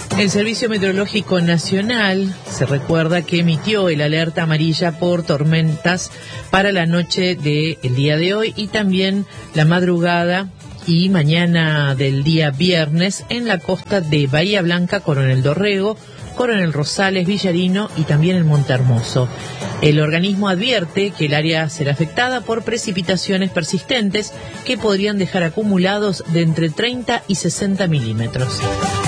El Servicio Meteorológico Nacional se recuerda que emitió el alerta amarilla por tormentas para la noche del día de hoy y también la madrugada y mañana del día viernes en la costa de Bahía Blanca, Coronel Dorrego, Coronel Rosales, Villarino y también en Monte Hermoso. El organismo advierte que el área será afectada por precipitaciones persistentes que podrían dejar acumulados de entre 30 y 60 milímetros.